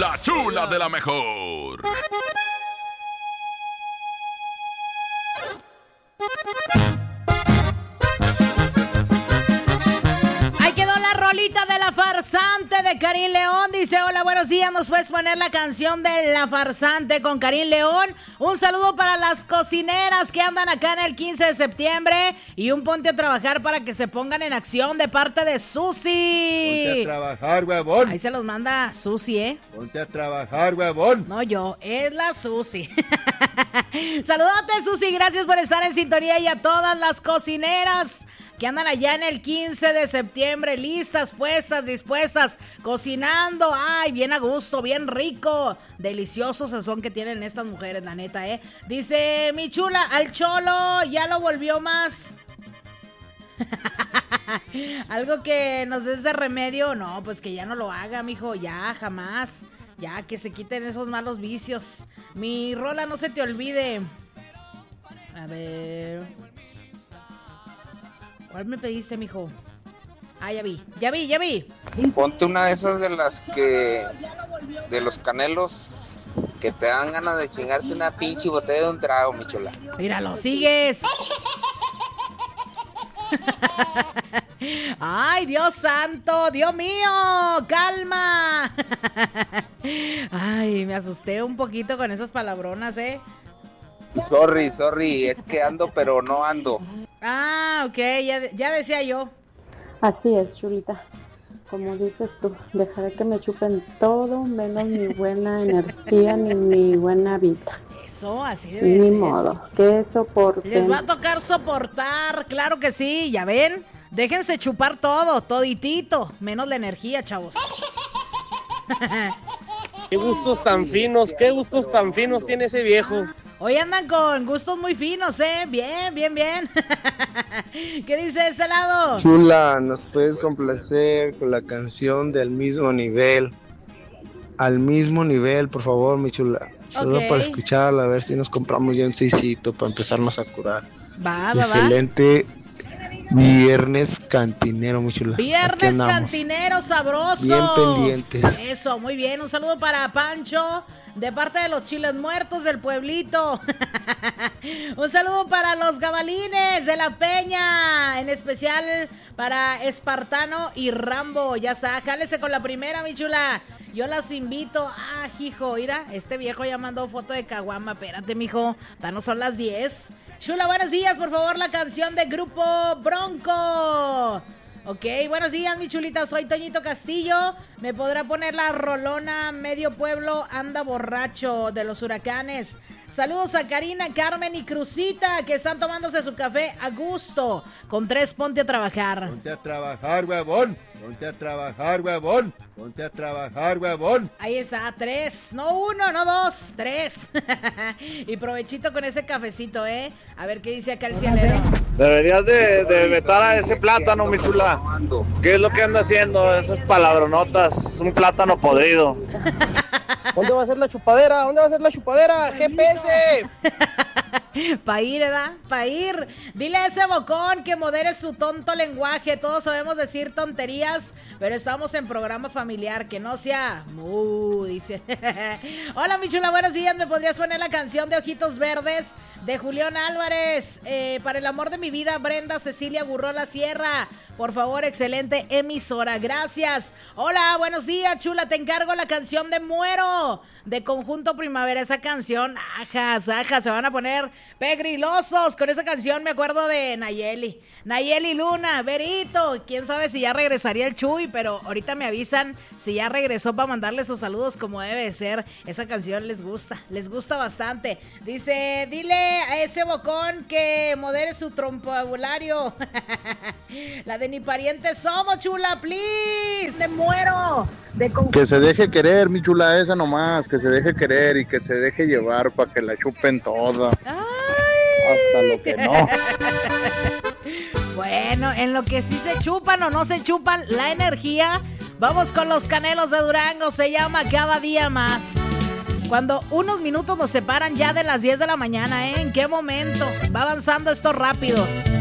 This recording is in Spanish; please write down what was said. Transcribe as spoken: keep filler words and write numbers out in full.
La Chula de la Mejor. De La Farsante de Karim León. Dice: hola, buenos días, ¿nos puedes poner la canción de La Farsante con Karim León? Un saludo para las cocineras que andan acá en el quince de septiembre y un ponte a trabajar para que se pongan en acción de parte de Susi. Ponte a trabajar, huevón. Ahí se los manda Susi, ¿eh? Ponte a trabajar, huevón. No yo, es la Susi. Saludate, Susi, gracias por estar en sintonía, y a todas las cocineras que andan allá en el quince de septiembre, listas, puestas, dispuestas, cocinando. Ay, bien a gusto, bien rico. Delicioso sazón que tienen estas mujeres, la neta, ¿eh? Dice mi chula, al cholo ya lo volvió más. Algo que nos des de remedio. No, pues que ya no lo haga, mijo, ya, jamás. Ya, que se quiten esos malos vicios. Mi rola, no se te olvide. A ver... ¿Cuál me pediste, mijo? Ah, ya vi, ya vi, ya vi. Ponte una de esas de las que... de los canelos que te dan ganas de chingarte una pinche botella de un trago, mi chula. Míralo, sigues. Ay, Dios santo, Dios mío, calma. Ay, me asusté un poquito con esas palabronas, ¿eh? Sorry, sorry, es que ando pero no ando. Ah, ok, ya, ya decía yo. Así es, chulita. Como dices tú, dejaré que me chupen todo menos mi buena energía ni mi buena vida. Eso, así debe Ni ser. modo, que soporten. Les va a tocar soportar, claro que sí, ya ven. Déjense chupar todo, toditito, menos la energía, chavos. Qué gustos tan finos, qué gustos tan finos tiene ese viejo. Hoy andan con gustos muy finos, ¿eh? Bien, bien, bien. ¿Qué dice este lado? Chula, ¿nos puedes complacer con la canción del mismo nivel? Al mismo nivel, por favor, mi chula. Solo Ok. para escucharla, a ver si nos compramos ya un seisito para empezarnos a curar. Va, va, va. Excelente viernes cantinero, mi chula. Aquí Viernes andamos. cantinero sabroso. Bien pendientes. Eso, muy bien. Un saludo para Pancho, de parte de los chiles muertos del pueblito. Un saludo para los gabalines de la Peña, en especial para Espartano y Rambo. Ya está, jálese con la primera, mi chula. Yo las invito. Ah, hijo, mira, este viejo ya mandó foto de caguama. Espérate, mijo, ya no son las diez. Chula, buenos días, por favor, la canción de Grupo Bronco. Ok, buenos días, mi chulita, soy Toñito Castillo. ¿Me podrá poner la rolona Medio Pueblo anda borracho de los Huracanes? Saludos a Karina, Carmen y Cruzita, que están tomándose su café a gusto. Con tres, ponte a trabajar. Ponte a trabajar, huevón. Ponte a trabajar, huevón. Ponte a trabajar, huevón. Ahí está, tres. No uno, no dos, tres. Y provechito con ese cafecito, ¿eh? A ver qué dice acá el cielero. Deberías de, de vetar a ese plátano, mi chula. ¿Qué es lo que anda haciendo? Esas palabronotas. Es un plátano podrido. ¿Dónde va a ser la chupadera? ¿Dónde va a ser la chupadera? G P S. Pa' ir, ¿verdad? Pa' ir. Dile a ese bocón que modere su tonto lenguaje. Todos sabemos decir tonterías, pero estamos en programa familiar. Que no sea mu, dice. Hola, mi chula, buenos días. ¿Me podrías poner la canción de Ojitos Verdes de Julián Álvarez? Eh, para el amor de mi vida, Brenda Cecilia Gurrola Sierra. Por favor, excelente emisora. Gracias. Hola, buenos días, chula. Te encargo la canción de Muero de Conjunto Primavera. Esa canción, ajas, ajas, se van a poner pegrilosos con esa canción. Me acuerdo de Nayeli, Nayeli Luna, Berito. Quién sabe si ya regresaría el Chuy, pero ahorita me avisan si ya regresó para mandarle sus saludos como debe de ser. Esa canción les gusta, les gusta bastante. Dice, dile a ese bocón que modere su trompabulario. La de ni parientes somos, chula, please. Me muero. De con... Que se deje querer, mi chula, esa nomás, que se deje querer y que se deje llevar para que la chupen toda. Ay. Hasta lo que no. Bueno, en lo que sí se chupan o no se chupan la energía, vamos con los Canelos de Durango. Se llama Cada Día Más. Cuando unos minutos nos separan ya de las diez de la mañana, ¿eh? ¿En qué momento? Va avanzando esto rápido.